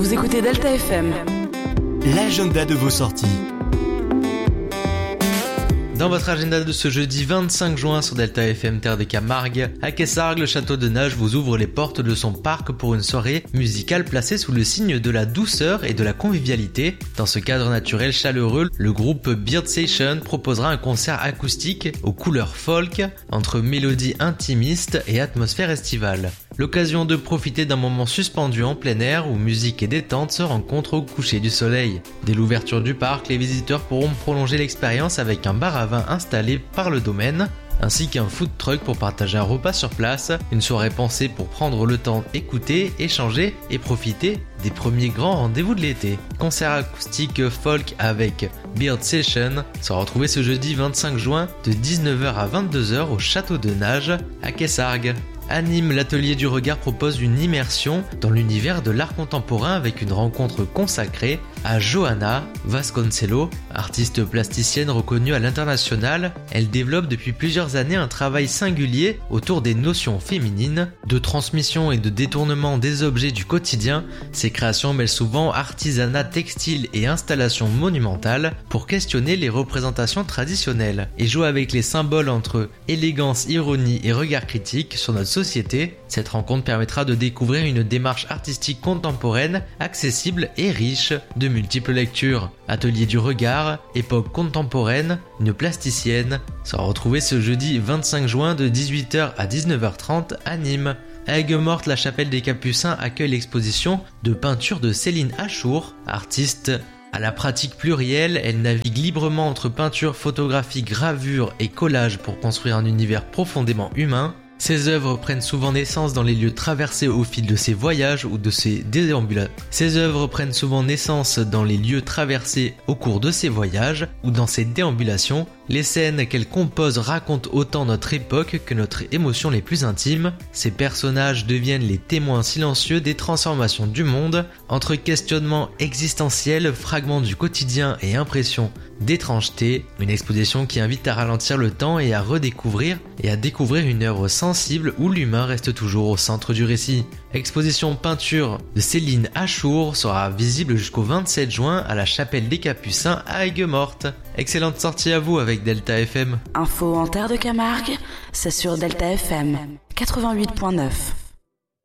Vous écoutez Delta FM. L'agenda de vos sorties. Dans votre agenda de ce jeudi 25 juin sur Delta FM Terre de Camargue, à Quessargues, le château de Nage vous ouvre les portes de son parc pour une soirée musicale placée sous le signe de la douceur et de la convivialité. Dans ce cadre naturel chaleureux, le groupe Beard Session proposera un concert acoustique aux couleurs folk, entre mélodies intimistes et atmosphère estivale. L'occasion de profiter d'un moment suspendu en plein air où musique et détente se rencontrent au coucher du soleil. Dès l'ouverture du parc, les visiteurs pourront prolonger l'expérience avec un bar à vin installé par le domaine, ainsi qu'un food truck pour partager un repas sur place, une soirée pensée pour prendre le temps d'écouter, échanger et profiter des premiers grands rendez-vous de l'été. Concert acoustique folk avec Beard Session sera retrouvé ce jeudi 25 juin de 19h à 22h au château de Nage à Quessargues. À Nîmes, l'Atelier du Regard propose une immersion dans l'univers de l'art contemporain avec une rencontre consacrée à Johanna Vasconcello, artiste plasticienne reconnue à l'international. Elle développe depuis plusieurs années un travail singulier autour des notions féminines, de transmission et de détournement des objets du quotidien. Ses créations mêlent souvent artisanat textile et installations monumentales pour questionner les représentations traditionnelles et jouer avec les symboles entre élégance, ironie et regard critique sur notre société. Cette rencontre permettra de découvrir une démarche artistique contemporaine, accessible et riche de multiples lectures. Atelier du Regard, époque contemporaine, une plasticienne, sera retrouvée ce jeudi 25 juin de 18h à 19h30 à Nîmes. À Aigues-Mortes, la chapelle des Capucins accueille l'exposition de peinture de Céline Achour, artiste à la pratique plurielle. Elle navigue librement entre peinture, photographie, gravure et collage pour construire un univers profondément humain. Ses œuvres prennent souvent naissance dans les lieux traversés au fil de ses voyages ou de ses déambulations. Ses œuvres prennent souvent naissance dans les lieux traversés au cours de ses voyages ou dans ses déambulations. Les scènes qu'elle compose racontent autant notre époque que notre émotion les plus intimes. Ces personnages deviennent les témoins silencieux des transformations du monde, entre questionnements existentiels, fragments du quotidien et impressions d'étrangeté. Une exposition qui invite à ralentir le temps et à redécouvrir et à découvrir une œuvre sensible où l'humain reste toujours au centre du récit. Exposition peinture de Céline Achour sera visible jusqu'au 27 juin à la chapelle des Capucins à Aigues-Mortes. Excellente sortie à vous avec Delta FM. Info en Terre de Camargue, c'est sur Delta FM 88.9.